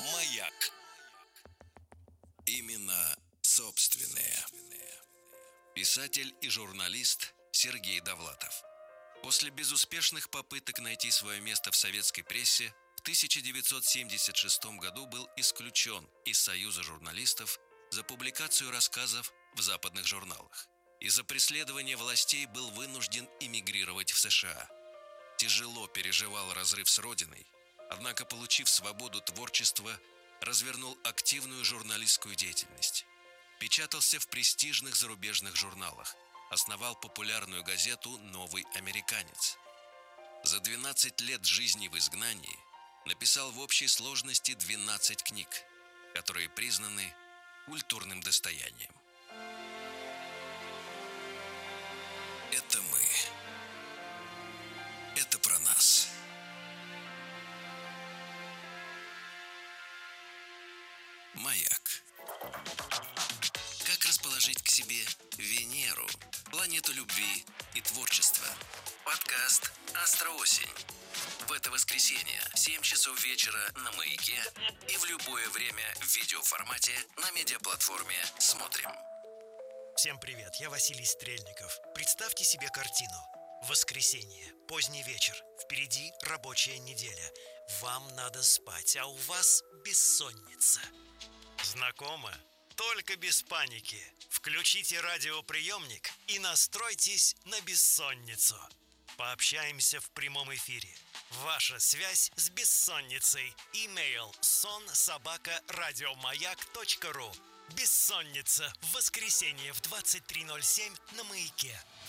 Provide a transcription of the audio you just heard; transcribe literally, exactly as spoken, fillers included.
Маяк. Именно собственные. Писатель и журналист Сергей Довлатов. После безуспешных попыток найти свое место в советской прессе, в тысяча девятьсот семьдесят шестом году был исключен из Союза журналистов за публикацию рассказов в западных журналах. Из-за преследования властей был вынужден эмигрировать в США. Тяжело переживал разрыв с родиной, однако, получив свободу творчества, развернул активную журналистскую деятельность. Печатался в престижных зарубежных журналах, основал популярную газету «Новый американец». За двенадцать лет жизни в изгнании написал в общей сложности двенадцать книг, которые признаны культурным достоянием. Это мы. Это про нас. Маяк. Как расположить к себе Венеру, планету любви и творчества? Подкаст «Астроосень». В это воскресенье в семь часов вечера на Маяке и в любое время в видеоформате на медиаплатформе «Смотрим». Всем привет, я Василий Стрельников. Представьте себе картину. Воскресенье, поздний вечер, впереди рабочая неделя. Вам надо спать, а у вас бессонница. Знакомо? Только без паники. Включите радиоприемник и настройтесь на бессонницу. Пообщаемся в прямом эфире. Ваша связь с бессонницей. Имейл сон собака радиомаяк точка ру. Бессонница в воскресенье в двадцать три ноль семь на Маяке.